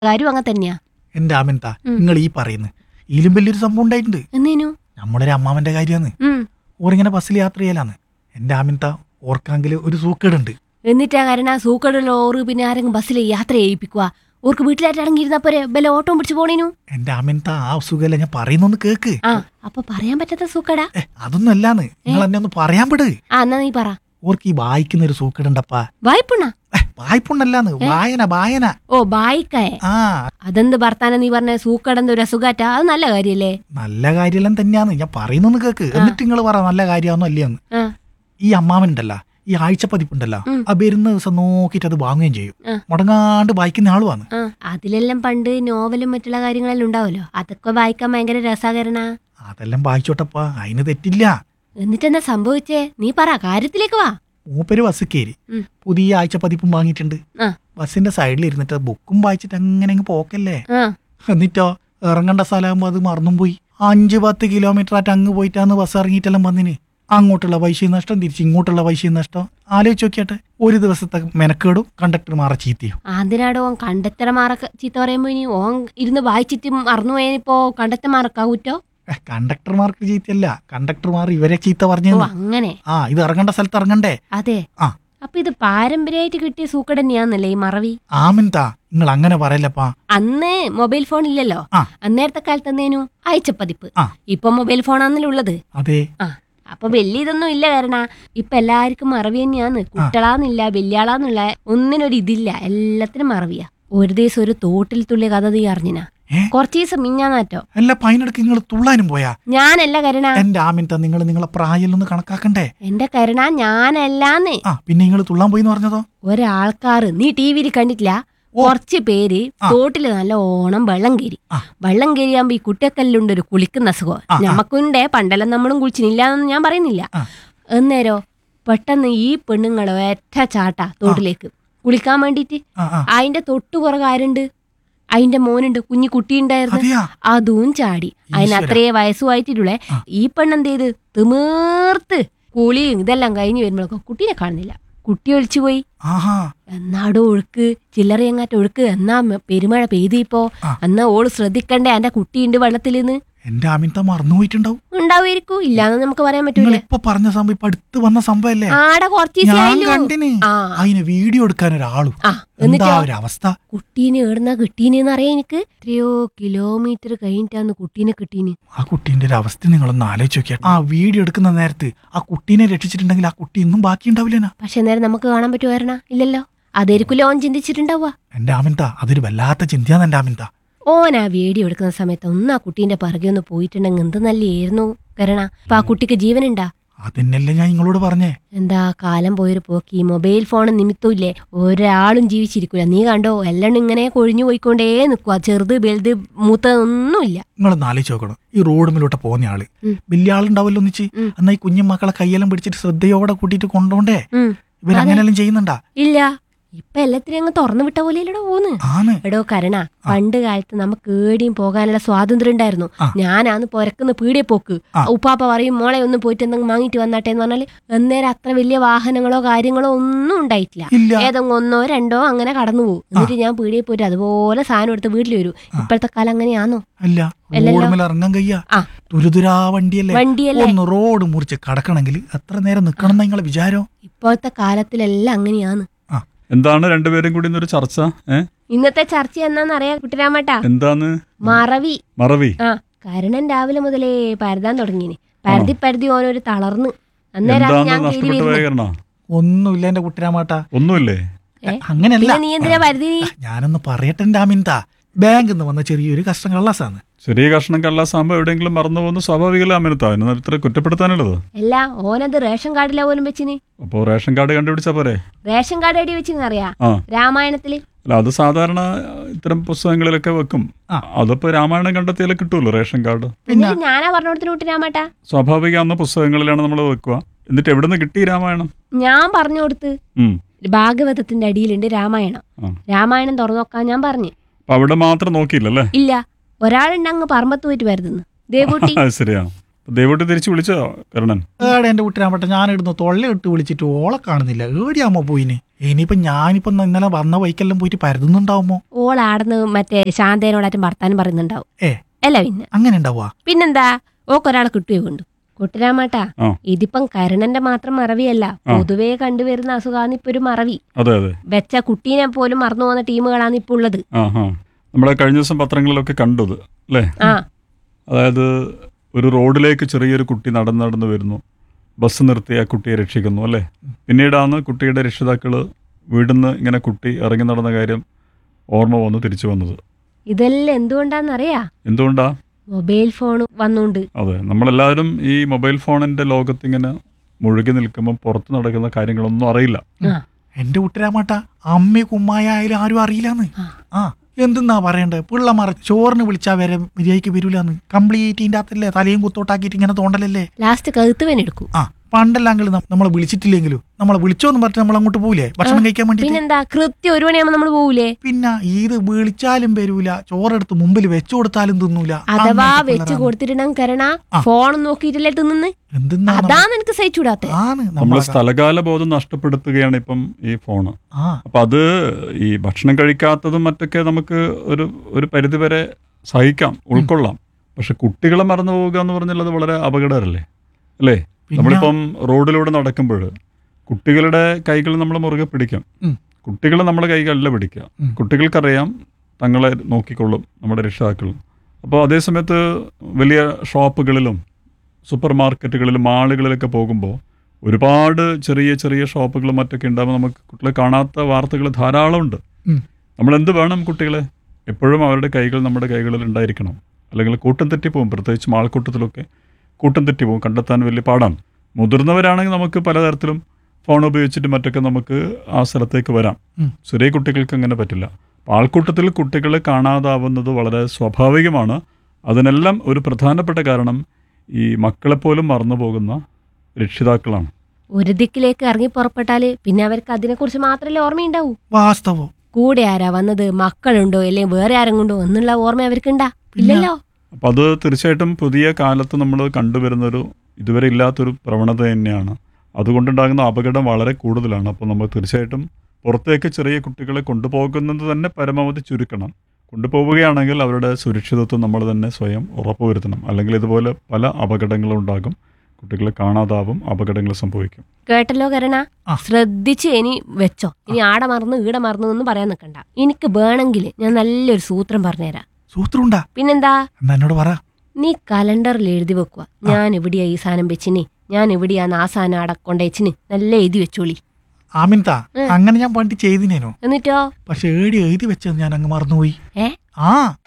കാര്യം അങ്ങനെ തന്നെയാ. എന്റെ ആമിൻത, നിങ്ങൾ ഈ പറയുന്നത് ഇതിലും വലിയൊരു സംഭവം ഉണ്ടായിട്ടുണ്ട്. എന്നേനു? നമ്മളൊരു അമ്മാവന്റെ കാര്യമാണ്. ഓറിങ്ങനെ ബസ്സിൽ യാത്ര ചെയ്യലാന്ന്. എന്റെ ആമിൻത, ഓർക്കാങ്കിൽ ഒരു സൂക്കേടുണ്ട്. എന്നിട്ടാ കാരണം സൂക്കടുള്ള ഓറ് പിന്നെ ആരെങ്കിലും ബസ്സിൽ യാത്ര ചെയ്യിപ്പിക്കുക? ഓർക്ക് വീട്ടിലായിട്ട് അടങ്ങിയിരുന്നപ്പോരെ ബല ഓട്ടം പിടിച്ചു പോണേനു. എന്റെ ആമിൻത, ആ സുഖല്ല ഞാൻ പറയുന്നൊന്ന് കേക്ക്. ആ അപ്പൊ പറയാൻ പറ്റാത്ത സൂക്കടാ? അതൊന്നും അല്ലാന്ന്, നിങ്ങൾ എന്നെ ഒന്ന് പറയാൻ പെട്. എന്നാ നീ പറ. ഓർക്ക് ഈ വായിക്കുന്ന ഒരു സൂക്കേടുണ്ടപ്പാ. വായ്പുണ്ണ? വായ്പുണ്ടല്ലാന്ന്, വായന. ഓ ബായിക്കായ. ആ അതെന്ത് ഭർത്താന നീ പറഞ്ഞ സൂക്കടന്റെ ഒരു അസുഖാറ്റാ? അത് നല്ല കാര്യല്ലേ? നല്ല കാര്യമെല്ലാം തന്നെയാന്ന്, ഞാൻ പറയുന്നൊന്ന് കേക്ക്. എന്നിട്ട് നിങ്ങൾ പറ നല്ല കാര്യമാണോ അല്ലയെന്ന്. ഈ അമ്മാവനുണ്ടല്ല, ഈ ആഴ്ചപ്പതിപ്പുണ്ടല്ലോ, ആ വരുന്ന ദിവസം നോക്കിട്ട് അത് വാങ്ങുകയും ചെയ്യും. മുടങ്ങാണ്ട് വായിക്കുന്ന ആളുമാണ്. അതിലെല്ലാം പണ്ട് നോവലും മറ്റുള്ള കാര്യങ്ങളെല്ലാം ഉണ്ടാവല്ലോ, അതൊക്കെ വായിക്കാൻ ഭയങ്കര രസാകരണ. അതെല്ലാം വായിച്ചോട്ടപ്പാ, അതിന് തെറ്റില്ല. എന്നിട്ടെന്താ സംഭവിച്ചേ? നീ പറ, കാര്യത്തിലേക്ക് വാ. മൂപ്പര് ബസ് കയറി പുതിയ ആഴ്ചപ്പതിപ്പും വാങ്ങിയിട്ടുണ്ട്. ബസ്സിന്റെ സൈഡിൽ ഇരുന്നിട്ട് ബുക്കും വായിച്ചിട്ട് അങ്ങനെ പോക്കല്ലേ. എന്നിട്ടോ ഇറങ്ങേണ്ട സ്ഥലമാകുമ്പോ അത് മറന്നും പോയി. 5-10 കിലോമീറ്റർ ആയിട്ട് അങ്ങ് പോയിട്ടാന്ന് ബസ് ഇറങ്ങിയിട്ടെല്ലാം വന്നിന്. അങ്ങോട്ടുള്ള പൈസയും നഷ്ടം, തിരിച്ച് ഇങ്ങോട്ടുള്ള പൈസയും നഷ്ടം. ആലോചിച്ച് നോക്കിയാട്ടെ, ഒരു ദിവസത്തെ മെനക്കേടും കണ്ടക്ടർമാരെ ചീത്തയും. അതിനാടോ ഓൻ കണ്ടക്ടർമാരൊക്കെ ചീത്ത പറയുമ്പോ ഇനി ഓൻ ഇരുന്ന് വായിച്ചിട്ട് മറന്നുപോയപ്പോ കണ്ടക്ടർമാരൊക്കെ കുറ്റോ? കണ്ടക്ടർമാർക്ക് ചീത്തയല്ല, കണ്ടക്ടർമാർ ഇവരെ ചീത്ത പറഞ്ഞു. അങ്ങനെ ഇത് ഇറങ്ങേണ്ട സ്ഥലത്ത് ഇറങ്ങണ്ടേ. അതെ. അപ്പൊ ഇത് പാരമ്പര്യമായിട്ട് കിട്ടിയ സൂക്കട് തന്നെയാന്നല്ലേ ഈ മറവി? ആമിൻതാ, നിങ്ങൾ അങ്ങനെ പറയല്ലപ്പാ. അന്ന് മൊബൈൽ ഫോൺ ഇല്ലല്ലോ. അന്നേരത്തെ കാലത്ത് എന്നേനു ആഴ്ചപ്പതിപ്പ്. ഇപ്പൊ മൊബൈൽ ഫോണാന്നല്ലേ ഉള്ളത്. അതെ. അപ്പൊ വലിയ ഇതൊന്നും ഇല്ല. കാരണം ഇപ്പൊ എല്ലാവർക്കും മറവി തന്നെയാന്ന്. കുട്ടളാന്നില്ല, വലിയാളാന്നുള്ള ഒന്നിനൊരു ഇതില്ല, എല്ലാത്തിനും മറവിയാ. ഒരു ദിവസം ഒരു തോട്ടിൽ തുള്ളിയ കഥ നീ അറിഞ്ഞിനാ? കുറച്ച് ദിവസം മിഞ്ഞാന്നാറ്റോ. അല്ല പൈനടക്ക് നിങ്ങൾ തുള്ളാനും പോയാ? ഞാനല്ല കരുണ. എന്റെ ആമിൻത, നിങ്ങൾ നിങ്ങളെ പ്രായമൊന്ന് കണക്കാക്കണ്ടേ? എന്റെ കരുണ ഞാനല്ലാന്ന്. പിന്നെ നിങ്ങൾ തുള്ളാൻ പോയിന്ന് പറഞ്ഞതോ? ഒരാൾക്കാര് നീ ടിവിയിൽ കണ്ടിട്ടില്ല, കുറച്ച് പേര് തോട്ടില് നല്ല ഓണം വെള്ളം കയറിയാകുമ്പോ ഈ കുട്ടിയക്കല്ലുണ്ട് ഒരു കുളിക്കുന്ന അസുഖം. ഞമ്മക്കുണ്ടേ, പണ്ടെല്ലാം നമ്മളും കുളിച്ചിനില്ലാന്ന് ഞാൻ പറയുന്നില്ല. എന്നേരോ പെട്ടെന്ന് ഈ പെണ്ണുങ്ങളോ ഒറ്റ ചാട്ടാ തോട്ടിലേക്ക് കുളിക്കാൻ വേണ്ടിട്ട്. അതിന്റെ തൊട്ടു പുറകെ ആരുണ്ട്? അതിന്റെ മോനുണ്ട്, കുഞ്ഞു കുട്ടി ഉണ്ടായിരുന്നു. അതും ചാടി. അതിന് അത്രേ വയസ്സുമായിട്ടുള്ളേ. ഈ പെണ്ണെന്ത് ചെയ്ത് തിമേർത്ത് കുളിയും ഇതെല്ലാം കഴിഞ്ഞ് വരുമ്പോഴൊക്കെ കുട്ടീനെ കാണുന്നില്ല. കുട്ടി ഒളിച്ചു പോയി. എന്നാടോ ഒഴുക്ക്, ചില്ലറയങ്ങാറ്റ ഒഴുക്ക്. എന്നാ പെരുമഴ പെയ്തിപ്പോ. എന്നാ ഓള് ശ്രദ്ധിക്കണ്ടേ, എന്റെ കുട്ടിയുണ്ട് വെള്ളത്തിലിന്ന്. എന്റെ ആമിൻത മറന്നുപോയിട്ടുണ്ടാവും. ഉണ്ടാവുമായിരിക്കും, ഇല്ലാന്ന് നമുക്ക് പറയാൻ പറ്റൂല. ഇപ്പൊ പറഞ്ഞ സംഭവം ഇപ്പൊ അടുത്ത് വന്ന സംഭവല്ലേ? അതിന് വീഡിയോ എടുക്കാൻ ഒരാളും. എന്താ ഒരു അവസ്ഥ? കുട്ടീനെ എവിടുന്നാ കിട്ടീനെന്ന് അറിയാം എനിക്ക്. എത്രയോ കിലോമീറ്റർ കഴിഞ്ഞിട്ടാന്ന് കുട്ടീനെ കിട്ടീന്. ആ കുട്ടീന്റെ ഒരു അവസ്ഥ നിങ്ങളൊന്ന് ആലോചിച്ച് നോക്കിയാ. ആ വീഡിയോ എടുക്കുന്ന നേരത്ത് ആ കുട്ടീനെ രക്ഷിച്ചിട്ടുണ്ടെങ്കിൽ ആ കുട്ടി ഇന്നും ബാക്കി ഉണ്ടാവില്ല. പക്ഷെ നേരം നമുക്ക് കാണാൻ പറ്റുമായിരുന്ന? ഇല്ലല്ലോ. അതായിരിക്കുമല്ലോ ഓൻ ചിന്തിച്ചിട്ടുണ്ടാവുക. എന്റെ ആമിൻത, അതൊരു വല്ലാത്ത ചിന്തയാന്ന് എന്റെ ആമിൻത. ഓൻ ആ വീഡിയോ എടുക്കുന്ന സമയത്ത് ഒന്ന് ആ കുട്ടീന്റെ പിറകെ ഒന്ന് പോയിട്ടുണ്ടെങ്കിൽ എന്ത് നല്ലായിരുന്നു കരുണ. ഇപ്പൊ ആ കുട്ടിക്ക് ജീവനുണ്ടാ? അതന്നെയല്ലേ ഞാൻ നിങ്ങളോട് പറഞ്ഞേ. എന്താ കാലം പോയൊരു പോക്കി. മൊബൈൽ ഫോൺ നിമിത്തമില്ലേ ഒരാളും ജീവിച്ചിരിക്കൂല. നീ കണ്ടോ, എല്ലാം ഇങ്ങനെ കൊഴിഞ്ഞു പോയിക്കൊണ്ടേ നിൽക്കുക. ചെറുത് വലുത് മൂത്തൊന്നുമില്ല. നിങ്ങളൊന്ന് ആലോചിച്ച് നോക്കണം, ഈ റോഡുമിലോട്ട് പോകുന്ന ആള് വലിയ ആളുണ്ടാവല്ലോ ഒന്നിച്ച്. എന്നാ ഈ കുഞ്ഞുമക്കളെ കയ്യെല്ലാം പിടിച്ചിട്ട് ശ്രദ്ധയോടെ കൂട്ടിയിട്ട് കൊണ്ടോണ്ടേ? ഇവരങ്ങനെല്ലാം ചെയ്യുന്നുണ്ടാ? ഇല്ല. ഇപ്പൊ എല്ലാത്തിനും അങ്ങ് തുറന്നു വിട്ട പോലെയല്ലടോ പോന്ന്. എടോ കരുണ, പണ്ട് കാലത്ത് നമുക്ക് ഏടിയും പോകാനുള്ള സ്വാതന്ത്ര്യം ഉണ്ടായിരുന്നു. ഞാനാന്ന് പൊരക്കുന്ന പീടിയെ പോക്ക്. ഉപ്പാപ്പ പറയും മോളെ ഒന്ന് പോയിട്ട് എന്തെങ്കിലും വാങ്ങിട്ട് വന്നാട്ടെ എന്ന് പറഞ്ഞാല് അന്നേരം അത്ര വലിയ വാഹനങ്ങളോ കാര്യങ്ങളോ ഒന്നും ഉണ്ടായിട്ടില്ല. ഏതെങ്കിലും 1 2 അങ്ങനെ കടന്നു പോകും. എന്നിട്ട് ഞാൻ പീടിയെ പോയിട്ട് അതുപോലെ സാധനം എടുത്ത് വീട്ടിൽ വരും. ഇപ്പോഴത്തെ കാലം അങ്ങനെയാണോ? വണ്ടിയല്ലേ റോഡ് മുറിച്ച് കടക്കണമെങ്കിൽ എത്ര നേരം നിക്കണം നിങ്ങളെ വിചാരം? ഇപ്പോഴത്തെ കാലത്തിലെല്ലാം അങ്ങനെയാന്ന്. എന്താണ് രണ്ടുപേരും കൂടി ഒരു ചർച്ച? ഇന്നത്തെ ചർച്ച എന്നാന്നറിയാ കുട്ടിരാമേട്ടാ? എന്താണ്? മറവി. കരുണൻ രാവിലെ മുതലേ പരതാൻ തുടങ്ങിന്. പരതി ഓരോരു തളർന്ന്. ഒന്നുമില്ല എന്റെ കുട്ടിരാമേട്ടാ. ഒന്നുമില്ലേ? അങ്ങനെയല്ല. നീ എന്തിനാ പരതി? ഞാനൊന്ന് പറയട്ടെ എന്റെ ആമിൻത, ബാങ്കിൽ നിന്ന് വന്ന ചെറിയൊരു കഷ്ടം കള്ളാസാണ്. ചെറിയ കഷ്ണം കള്ളാസാകുമ്പോ എവിടെയെങ്കിലും മറന്നു പോകുന്ന സ്വാഭാവികമല്ല അമിനത്താ. ഇത്ര കുറ്റപ്പെടുത്താനുള്ളത് അല്ല. ഓനത് റേഷൻ കാർഡിലാ പോലും വെച്ചിന്. അപ്പൊ റേഷൻ കാർഡ് കണ്ടുപിടിച്ചാ പോരെ? റേഷൻ കാർഡ് എടി വെച്ചിന്നറിയാ? രാമായണത്തില്. അല്ല, അത് സാധാരണ ഇത്തരം പുസ്തകങ്ങളിലൊക്കെ വെക്കും. അതിപ്പോ രാമായണം കണ്ടെത്തിയാലേ കിട്ടുമല്ലോ റേഷൻ കാർഡ്. ഞാനാ പറഞ്ഞോടത്തിന് കുട്ടി രാമേട്ടാ. സ്വാഭാവികമാകുന്ന പുസ്തകങ്ങളിലാണ് നമ്മൾ വെക്കുക. എന്നിട്ട് എവിടെ നിന്ന് കിട്ടി രാമായണം? ഞാൻ പറഞ്ഞു കൊടുത്ത്. ഭാഗവതത്തിന്റെ അടിയിലുണ്ട് രാമായണം. രാമായണം തുറന്നു നോക്കാൻ ഞാൻ പറഞ്ഞു. അപ്പൊ അവിടെ മാത്രം നോക്കിയില്ലല്ലേ? ഇല്ല. ഒരാളുണ്ട് അങ്ങ് പറമ്പത്ത് പോയിട്ട് വരുന്നു. ദേവൂട്ടി. ശരിയാ. ദേവൂട്ടി തിരിച്ചു വിളിച്ചോ കരുണൻ? എന്റെ കുട്ടിരാമട്ടെ, ഞാനിടുന്നു തൊള്ള ഇട്ട് വിളിച്ചിട്ട് ഓളെ കാണുന്നില്ല. ഏടിയാമ്മ പോയിന്. ഇനിയിപ്പൊ ഞാനിപ്പോ ഇന്നലെ വന്ന വൈക്കെല്ലാം പോയിട്ട് പരതുന്നുണ്ടാവുമോ? ഓളാടന്ന് മറ്റേ ശാന്തേനോടാറ്റും വർത്താനം പറയുന്നുണ്ടാവും. ഏ അല്ല പിന്നെ അങ്ങനെ ഉണ്ടാവുക? പിന്നെന്താ, ഓക്കൊരാളെ കിട്ടുകയോ കൊണ്ടു കുട്ടരാമാട്ടാ. ആ. ഇതിപ്പം കരുണന്റെ മാത്രം മറവിയല്ല, പൊതുവേ കണ്ടുവരുന്ന അസുഖാണ് ഇപ്പൊ ഒരു മറവി. അതെ അതെ. വെച്ച കുട്ടീനെ പോലും മറന്നു പോകുന്ന ടീമുകളാണ് ഇപ്പൊ ഉള്ളത്. നമ്മളെ കഴിഞ്ഞ ദിവസം പത്രങ്ങളിലൊക്കെ കണ്ടത് അല്ലേ? ആ, അതായത് ഒരു റോഡിലേക്ക് ചെറിയൊരു കുട്ടി നടന്നു വരുന്നു, ബസ് നിർത്തി ആ കുട്ടിയെ രക്ഷിക്കുന്നു അല്ലേ. പിന്നീടാണ് കുട്ടിയുടെ രക്ഷിതാക്കൾ വീടിന്ന് ഇങ്ങനെ കുട്ടി ഇറങ്ങി നടന്ന കാര്യം ഓർമ്മ വന്ന് തിരിച്ചു വന്നത്. ഇതെല്ലാം എന്തുകൊണ്ടാന്നറിയാ? എന്തുകൊണ്ടാ? മൊബൈൽ ഫോൺ വന്നുകൊണ്ട്. അതെ, നമ്മളെല്ലാവരും ഈ മൊബൈൽ ഫോണിന്റെ ലോകത്ത് ഇങ്ങനെ മുഴുകി നിൽക്കുമ്പോൾ പുറത്ത് നടക്കുന്ന കാര്യങ്ങളൊന്നും അറിയില്ല. എന്റെ കുട്ടരാമാട്ട അമ്മ കുമ്മായ ആയാലും ആരും അറിയില്ലാന്ന്. ആ എന്തെന്നാ പറയണ്ടേ, പിള്ളമാർ ചോറിന് വിളിച്ചാ വരെ മര്യാദയ്ക്ക് വരൂലെന്ന്. കംപ്ലീറ്റ് ഇതിന്റെ അകത്തല്ലേ തലയും കുത്തോട്ടാക്കിയിട്ട് ഇങ്ങനെ തോണ്ടലല്ലേ. ലാസ്റ്റ് കഴുത്തുവേൻ എടുക്കും. ആ പണ്ടെല്ലാം നമ്മളെ വിളിച്ചിട്ടില്ലെങ്കിലും നമ്മളെ വിളിച്ചോന്ന് പറഞ്ഞിട്ട് നമ്മൾ അങ്ങോട്ട് പോവില്ലേ ഭക്ഷണം കഴിക്കാൻ വേണ്ടി? പിന്നെന്താ, കൃത്യം 1 മണിയാകുമ്പോ നമ്മൾ പോകൂലേ? പിന്നെ ഇത് വിളിച്ചാലും വരൂല, ചോറെടുത്ത് മുമ്പിൽ വെച്ചു കൊടുത്താലും തിന്നൂല. അഥവാ വെച്ച് കൊടുത്തിട്ടുണ്ടെങ്കിൽ കരണ ഫോൺ നോക്കിയിട്ടല്ലേ തിന്നുന്ന്. അതാണ് എനിക്ക് സഹിച്ചൂടാത്ത. നമ്മൾ സ്ഥലകാല ബോധം നഷ്ടപ്പെടുത്തുകയാണ് ഇപ്പം ഈ ഫോണ്. അപ്പൊ അത് ഈ ഭക്ഷണം കഴിക്കാത്തതും മറ്റൊക്കെ നമുക്ക് ഒരു പരിധിവരെ സഹിക്കാം, ഉൾക്കൊള്ളാം. പക്ഷെ കുട്ടികളെ മറന്നു പോവുക എന്ന് പറഞ്ഞാൽ അത് വളരെ അപകടമല്ലേ അല്ലേ? നമ്മളിപ്പം റോഡിലൂടെ നടക്കുമ്പോൾ കുട്ടികളുടെ കൈകൾ നമ്മൾ മുറുകെ പിടിക്കാം. കുട്ടികൾ നമ്മുടെ കൈകളിലല്ല പിടിക്കുക. കുട്ടികൾക്കറിയാം തങ്ങളെ നോക്കിക്കൊള്ളും നമ്മുടെ രക്ഷിതാക്കളും. അപ്പോൾ അതേസമയത്ത് വലിയ ഷോപ്പുകളിലും സൂപ്പർ മാർക്കറ്റുകളിലും മാളുകളിലൊക്കെ പോകുമ്പോൾ ഒരുപാട് ചെറിയ ചെറിയ ഷോപ്പുകളും മറ്റൊക്കെ ഉണ്ടാകുമ്പോൾ നമുക്ക് കുട്ടികളെ കാണാത്ത വാർത്തകൾ ധാരാളമുണ്ട്. നമ്മളെന്ത് വേണം, കുട്ടികളെ എപ്പോഴും അവരുടെ കൈകൾ നമ്മുടെ കൈകളിൽ ഉണ്ടായിരിക്കണം. അല്ലെങ്കിൽ കൂട്ടം തെറ്റിപ്പോവും. പ്രത്യേകിച്ച് മാൾക്കൂട്ടത്തിലൊക്കെ കൂട്ടം തെറ്റിപ്പോവും, കണ്ടെത്താൻ വലിയ പാടാണ്. മുതിർന്നവരാണെങ്കിൽ നമുക്ക് പലതരത്തിലും ഫോൺ ഉപയോഗിച്ചിട്ട് മറ്റൊക്കെ നമുക്ക് ആ സ്ഥലത്തേക്ക് വരാം. ചെറിയ കുട്ടികൾക്ക് അങ്ങനെ പറ്റില്ല. ആൾക്കൂട്ടത്തിൽ കുട്ടികളെ കാണാതാവുന്നത് വളരെ സ്വാഭാവികമാണ്. അതിനെല്ലാം ഒരു പ്രധാനപ്പെട്ട കാരണം ഈ മക്കളെപ്പോലും മറന്നു പോകുന്ന രക്ഷിതാക്കളാണ്. ഒരു ദിക്കിലേക്ക് ഇറങ്ങി പുറപ്പെട്ടാല് പിന്നെ അവർക്ക് അതിനെക്കുറിച്ച് മാത്രമല്ലേ ഓർമ്മയുണ്ടാവൂ. വാസ്തവം. കൂടെ ആരാ വന്നത്, മക്കളുണ്ടോ അല്ലെങ്കിൽ വേറെ ആരെങ്കിലുണ്ടോ എന്നുള്ള ഓർമ്മ അവർക്കുണ്ടാ? ഇല്ലല്ലോ. അപ്പം അത് തീർച്ചയായിട്ടും പുതിയ കാലത്ത് നമ്മൾ കണ്ടുവരുന്നൊരു ഇതുവരെ ഇല്ലാത്തൊരു പ്രവണത തന്നെയാണ്. അതുകൊണ്ടുണ്ടാകുന്ന അപകടം വളരെ കൂടുതലാണ്. അപ്പോൾ നമ്മൾ തീർച്ചയായിട്ടും പുറത്തേക്ക് ചെറിയ കുട്ടികളെ കൊണ്ടുപോകുന്നത് തന്നെ പരമാവധി ചുരുക്കണം. കൊണ്ടുപോവുകയാണെങ്കിൽ അവരുടെ സുരക്ഷിതത്വം നമ്മൾ തന്നെ സ്വയം ഉറപ്പുവരുത്തണം. അല്ലെങ്കിൽ ഇതുപോലെ പല അപകടങ്ങളും ഉണ്ടാകും. കുട്ടികളെ കാണാതാവും, അപകടങ്ങൾ സംഭവിക്കും. കേട്ടല്ലോ കരണ, ശ്രദ്ധിച്ച് ഇനി വെച്ചോ. ഇനി ആടെ മറന്നു ഈടെ മറന്നു എന്ന് പറയാൻ നിൽക്കണ്ട. എനിക്ക് വേണമെങ്കിൽ ഞാൻ നല്ലൊരു സൂത്രം പറഞ്ഞുതരാം. സൂത്രമുണ്ടാ? പിന്നെന്താ, എന്നോട് പറ. നീ കലണ്ടറിൽ എഴുതി വെക്കുക, ഞാൻ എവിടെയാ ഈ സാധനം വെച്ചിന്, ഞാൻ എവിടെയാന്ന് ആ സാധനം ആടെ കൊണ്ടുവച്ചിന്, നല്ല എഴുതി വെച്ചോളി. ആമിൻതാ, അങ്ങനെ ഞാൻ പണ്ട് ചെയ്തിനേനോ. എന്നിട്ടോ? പക്ഷെ എഴുതി വെച്ചത് ഞാൻ അങ്ങ് മറന്നുപോയി. ഏ? ആ